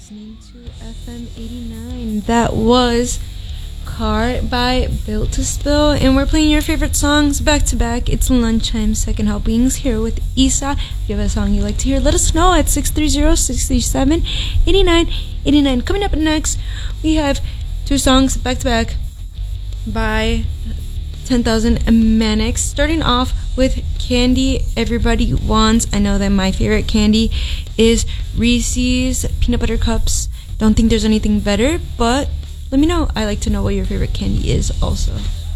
listening to FM 89. That was Car by Built to Spill, and we're playing your favorite songs back to back. It's Lunchtime Second Helpings here with Isa. If you have a song you like to hear, let us know at 630-637-8989. Coming up next, we have two songs back to back by 10,000 Manics. Starting off with Candy Everybody Wants. I know that my favorite candy is Reese's Peanut Butter Cups. Don't think there's anything better, but let me know. I like to know what your favorite candy is also.